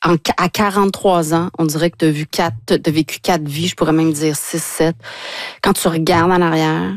à 43 ans, on dirait que t'as vécu 4 vies, je pourrais même dire 6, 7. Quand tu regardes en arrière,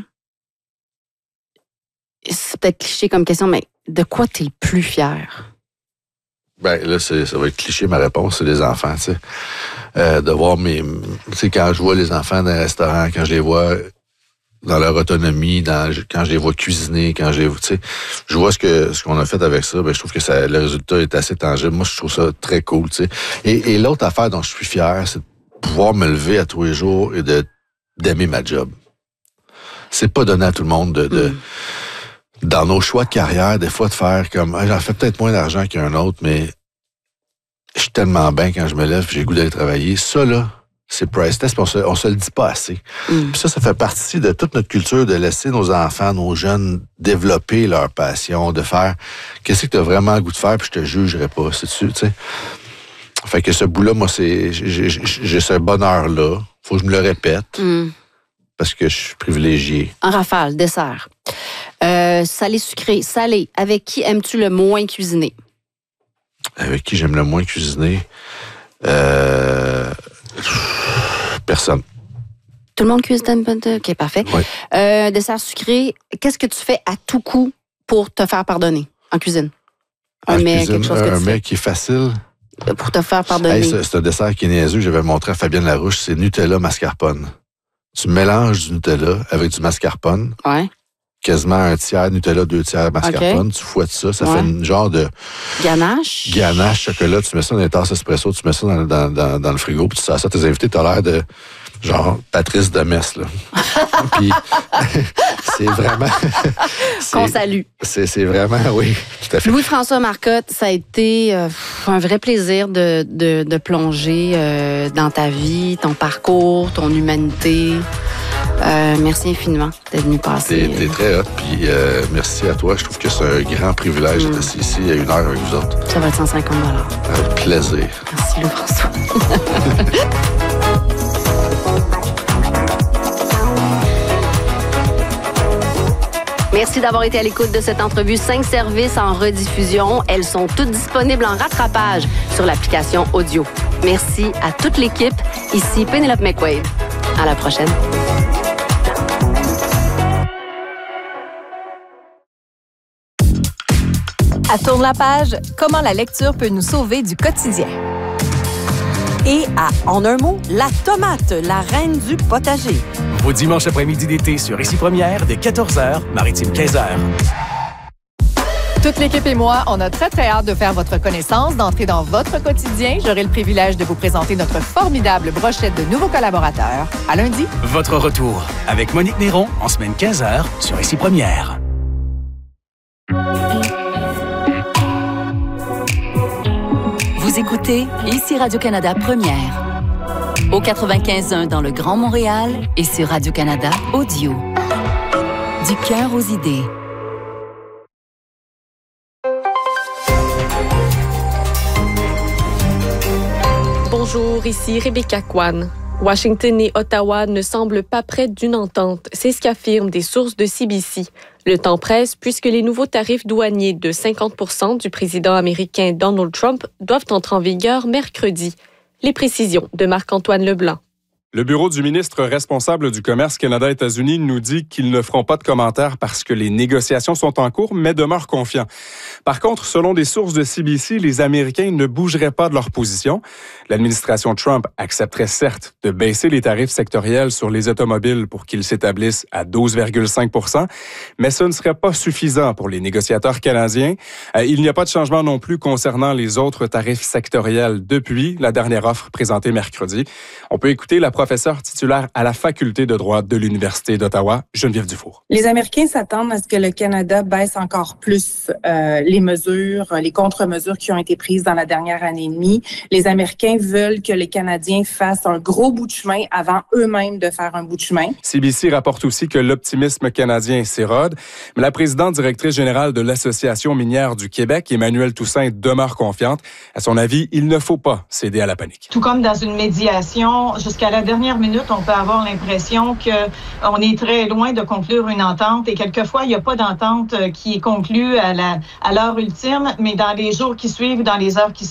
c'est peut-être cliché comme question, mais de quoi t'es le plus fier? Ben là, ça va être cliché, ma réponse, c'est les enfants, tu sais. De voir tu sais, quand je vois les enfants dans les restaurants, quand je les vois dans leur autonomie, quand je les vois cuisiner, tu sais, je vois ce qu'on a fait avec ça, ben je trouve que le résultat est assez tangible. Moi, je trouve ça très cool, tu sais. Et l'autre affaire dont je suis fier, c'est de pouvoir me lever à tous les jours et d'aimer ma job. C'est pas donné à tout le monde dans nos choix de carrière, des fois, de faire comme, j'en fais peut-être moins d'argent qu'un autre, mais je suis tellement bien quand je me lève, j'ai le goût d'aller travailler. Ça, là, c'est priceless, on se le dit pas assez. Puis ça fait partie de toute notre culture de laisser nos enfants, nos jeunes développer leur passion, de faire qu'est-ce que tu as vraiment le goût de faire, puis je te jugerai pas, c'est-tu, tu sais. Fait que ce bout-là, moi, j'ai ce bonheur-là. Faut que je me le répète. Parce que je suis privilégié. En rafale, dessert. Salé, sucré, salé. Avec qui aimes-tu le moins cuisiner? Avec qui j'aime le moins cuisiner? Personne. Tout le monde cuisine? OK, parfait. Oui. Dessert sucré, qu'est-ce que tu fais à tout coup pour te faire pardonner en cuisine? Un mets qui est facile. Pour te faire pardonner. Hey, c'est un dessert qui est niaiseux. J'avais montré à Fabienne Larouche, c'est Nutella mascarpone. Tu mélanges du Nutella avec du mascarpone. Ouais. Quasiment un tiers Nutella, 2 tiers mascarpone. Okay. Tu fouettes ça. Ça fait une genre de... Ganache. Ganache, chocolat. Tu mets ça dans les tasses espresso. Tu mets ça dans le frigo. Puis tu sers ça à tes invités. Tu as l'air de... genre Patrice de Metz, là. Puis c'est vraiment... Qu'on salue. C'est vraiment, oui, tout à fait. Louis-François Marcotte, ça a été un vrai plaisir de plonger dans ta vie, ton parcours, ton humanité. Merci infiniment d'être venu passer. T'es très hot, puis merci à toi. Je trouve que c'est un grand privilège d'être assis ici à 1 heure avec vous autres. Ça va être 150 $. Avec plaisir. Merci, Louis-François. Merci d'avoir été à l'écoute de cette entrevue. 5 services en rediffusion. Elles sont toutes disponibles en rattrapage sur l'application audio. Merci à toute l'équipe. Ici Pénélope McQuaid. À la prochaine. À Tourne la page, comment la lecture peut nous sauver du quotidien. Et à En un mot, la tomate, la reine du potager. Vos dimanches après-midi d'été sur Ici Première, dès 14h, Maritime 15h. Toute l'équipe et moi, on a très, très hâte de faire votre connaissance, d'entrer dans votre quotidien. J'aurai le privilège de vous présenter notre formidable brochette de nouveaux collaborateurs. À lundi. Votre retour avec Monique Néron en semaine 15h sur Ici Première. Vous écoutez Ici Radio-Canada Première. Au 95.1 dans le Grand Montréal et sur Radio-Canada Audio. Du cœur aux idées. Bonjour, ici Rebecca Kwan. Washington et Ottawa ne semblent pas près d'une entente. C'est ce qu'affirment des sources de CBC. Le temps presse puisque les nouveaux tarifs douaniers de 50% du président américain Donald Trump doivent entrer en vigueur mercredi. Les précisions de Marc-Antoine Leblanc. Le bureau du ministre responsable du commerce Canada-États-Unis nous dit qu'ils ne feront pas de commentaires parce que les négociations sont en cours, mais demeurent confiants. Par contre, selon des sources de CBC, les Américains ne bougeraient pas de leur position. L'administration Trump accepterait certes de baisser les tarifs sectoriels sur les automobiles pour qu'ils s'établissent à 12,5 %, mais ce ne serait pas suffisant pour les négociateurs canadiens. Il n'y a pas de changement non plus concernant les autres tarifs sectoriels depuis la dernière offre présentée mercredi. On peut écouter la professeure titulaire à la faculté de droit de l'Université d'Ottawa, Geneviève Dufour. Les Américains s'attendent à ce que le Canada baisse encore plus les mesures, les contre-mesures qui ont été prises dans la dernière année et demie. Les Américains veulent que les Canadiens fassent un gros bout de chemin avant eux-mêmes de faire un bout de chemin. CBC rapporte aussi que l'optimisme canadien s'érode, mais la présidente directrice générale de l'Association minière du Québec, Emmanuelle Toussaint, demeure confiante. À son avis, il ne faut pas céder à la panique. Tout comme dans une médiation, jusqu'à la dernière minute, on peut avoir l'impression qu'on est très loin de conclure une entente et quelquefois, il n'y a pas d'entente qui est conclue à l'heure ultime, mais dans les jours qui suivent, dans les heures qui suivent,